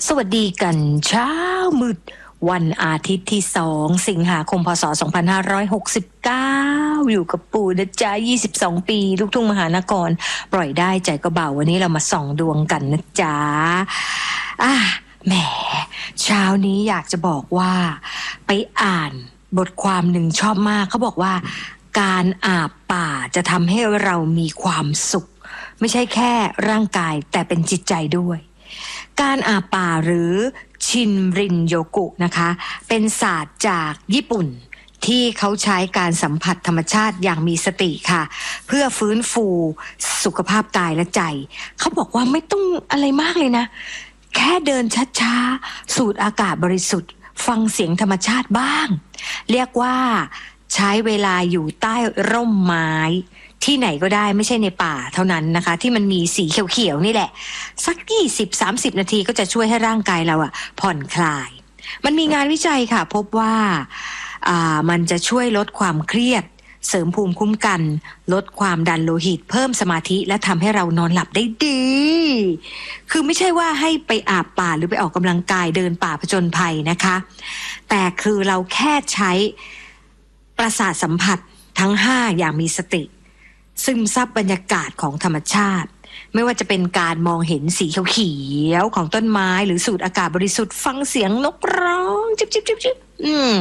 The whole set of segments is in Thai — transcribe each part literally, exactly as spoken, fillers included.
สวัสดีกันเช้ามืดวันอาทิตย์ที่สองสิงหาคมพ.ศ. สองพันห้าร้อยหกสิบเก้าอยู่กับปู่นะจ๊ะยี่สิบสองปีลูกทุ่งมหานครปล่อยได้ใจก็เบาวันนี้เรามาส่องดวงกันนะจ๊ะอ่ะแหมเช้านี้อยากจะบอกว่าไปอ่านบทความหนึ่งชอบมากเขาบอกว่าการอาบป่าจะทำให้เรามีความสุขไม่ใช่แค่ร่างกายแต่เป็นจิตใจด้วยการอาบป่าหรือชินรินโยกุนะคะเป็นศาสตร์จากญี่ปุ่นที่เขาใช้การสัมผัสธรรมชาติอย่างมีสติค่ะเพื่อฟื้นฟูสุขภาพกายและใจเขาบอกว่าไม่ต้องอะไรมากเลยนะแค่เดินช้าๆสูดอากาศบริสุทธิ์ฟังเสียงธรรมชาติบ้างเรียกว่าใช้เวลาอยู่ใต้ร่มไม้ที่ไหนก็ได้ไม่ใช่ในป่าเท่านั้นนะคะที่มันมีสีเขียวๆนี่แหละสัก ยี่สิบถึงสามสิบ นาทีก็จะช่วยให้ร่างกายเราอ่ะผ่อนคลายมันมีงานวิจัยค่ะพบว่าอ่ามันจะช่วยลดความเครียดเสริมภูมิคุ้มกันลดความดันโลหิตเพิ่มสมาธิและทำให้เรานอนหลับได้ดีคือไม่ใช่ว่าให้ไปอาบป่าหรือไปออกกำลังกายเดินป่าผจญภัยนะคะแต่คือเราแค่ใช้ประสาทสัมผัสทั้งห้าอย่างมีสติซึมซับบรรยากาศของธรรมชาติไม่ว่าจะเป็นการมองเห็นสีเขียวๆของต้นไม้หรือสูดอากาศบริสุทธิ์ฟังเสียงนกร้องจิ๊บจิ๊บจิ๊บจิ๊บอืม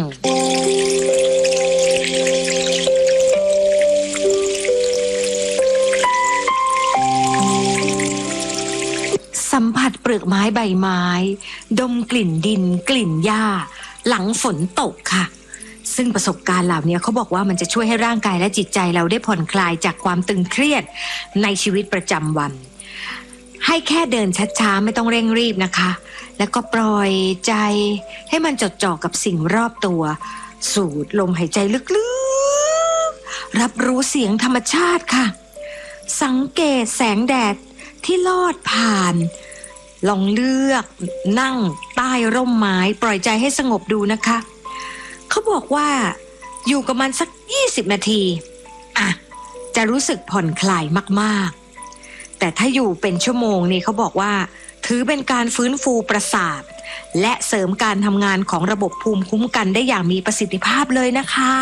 สัมผัสเปลือกไม้ใบไม้ดมกลิ่นดินกลิ่นหญ้าหลังฝนตกค่ะซึ่งประสบการณ์เหล่านี้เขาบอกว่ามันจะช่วยให้ร่างกายและจิตใจเราได้ผ่อนคลายจากความตึงเครียดในชีวิตประจำวันให้แค่เดินช้าๆไม่ต้องเร่งรีบนะคะแล้วก็ปล่อยใจให้มันจดจ่อกับสิ่งรอบตัวสูดลมหายใจลึกๆรับรู้เสียงธรรมชาติค่ะสังเกตแสงแดดที่ลอดผ่านลองเลือกนั่งใต้ร่มไม้ปล่อยใจให้สงบดูนะคะเขาบอกว่าอยู่กับมันสักยี่สิบนาทีอ่ะจะรู้สึกผ่อนคลายมากๆแต่ถ้าอยู่เป็นชั่วโมงนี่เขาบอกว่าถือเป็นการฟื้นฟูประสาทและเสริมการทำงานของระบบภูมิคุ้มกันได้อย่างมีประสิทธิภาพเลยนะคะ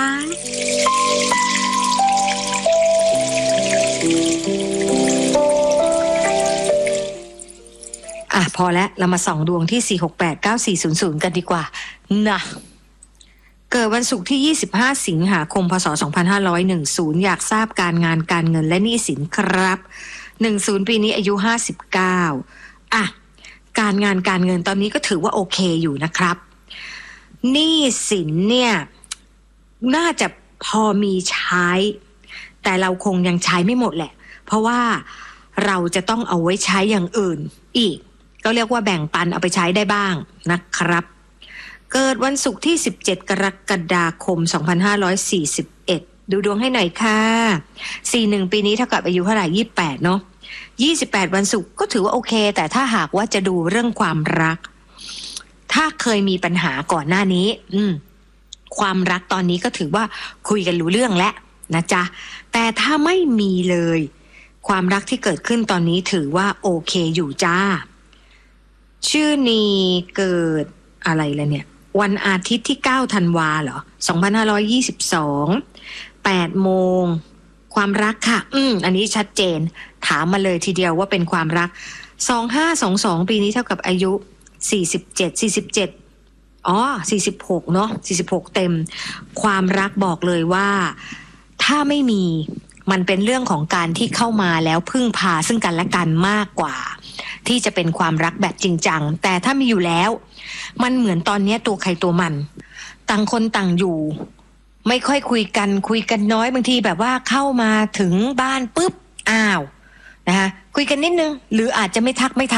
อ่ะพอแล้วเรามาส่องดวงที่สี่ หก แปด เก้า สี่ ศูนย์ ศูนย์กันดีกว่านะเกิดวันศุกร์ที่ยี่สิบห้าสิงหาคมพ.ศ. สองพันห้าร้อยสิบอยากทราบการงานการเงินและหนี้สินครับสิบปีนี้อายุห้าสิบเก้าอ่ะการงานการเงินตอนนี้ก็ถือว่าโอเคอยู่นะครับหนี้สินเนี่ยน่าจะพอมีใช้แต่เราคงยังใช้ไม่หมดแหละเพราะว่าเราจะต้องเอาไว้ใช้อย่างอื่นอีกก็เรียกว่าแบ่งปันเอาไปใช้ได้บ้างนะครับเกิดวันศุกร์ที่สิบเจ็ดกรกฎาคมสองพันห้าร้อยสี่สิบเอ็ดดูดวงให้หน่อยค่ะสี่สิบเอ็ดปีนี้เท่ากับอายุเท่าไหร่ยี่สิบแปดเนาะยี่สิบแปดวันศุกร์ก็ถือว่าโอเคแต่ถ้าหากว่าจะดูเรื่องความรักถ้าเคยมีปัญหาก่อนหน้านี้อืมความรักตอนนี้ก็ถือว่าคุยกันรู้เรื่องแล้วนะจ๊ะแต่ถ้าไม่มีเลยความรักที่เกิดขึ้นตอนนี้ถือว่าโอเคอยู่จ้าชื่อนีเกิดอะไรล่ะเนี่ยวันอาทิตย์ที่เก้าธันวาเหรอสองพันห้าร้อยยี่สิบสอง แปดโมงความรักค่ะอืมอันนี้ชัดเจนถามมาเลยทีเดียวว่าเป็นความรักสองพันห้าร้อยยี่สิบสองปีนี้เท่ากับอายุสี่สิบเจ็ด สี่สิบเจ็ดอ๋อสี่สิบหกเนาะสี่สิบหกเต็มความรักบอกเลยว่าถ้าไม่มีมันเป็นเรื่องของการที่เข้ามาแล้วพึ่งพาซึ่งกันและกันมากกว่าที่จะเป็นความรักแบบจริงจังแต่ถ้ามีอยู่แล้วมันเหมือนตอนนี้ตัวใครตัวมันต่างคนต่างอยู่ไม่ค่อยคุยกันคุยกันน้อยบางทีแบบว่าเข้ามาถึงบ้านปุ๊บอ้าวนะคะคุยกันนิดนึงหรืออาจจะไม่ทักไม่ทัก